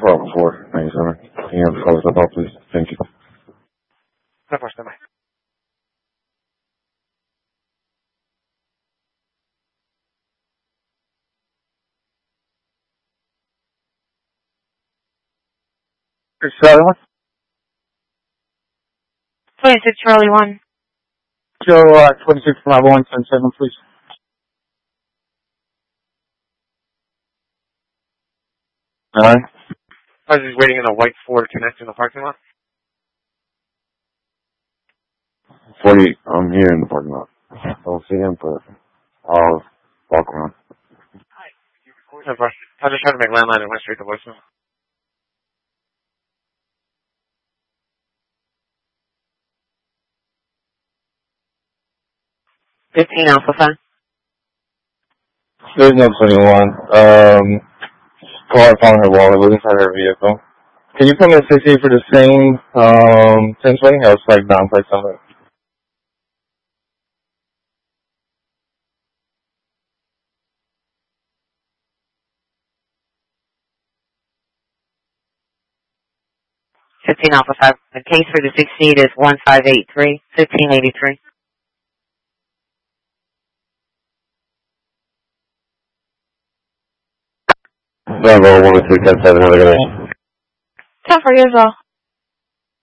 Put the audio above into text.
call before 97. Can you have the call step out, please? Thank you. No question, bye. Charlie 1? 26 Charlie 1. Joe, 26 Bravo 177, please. Alright. I was just waiting in a white Ford Connect in the parking lot. 40, I'm here in the parking lot. I don't see him, but I'll walk around. No problem. I was just trying to make landline and went straight to voicemail. 15 Alpha 5. There's no 21. Car found her wallet was inside her vehicle. Can you come in 68 for the same 1020? I was like downplay somewhere. Alpha 5. The case for the 68 is 1583, 1583. Bravo 126 10-7, have a good night. 10 for you as well.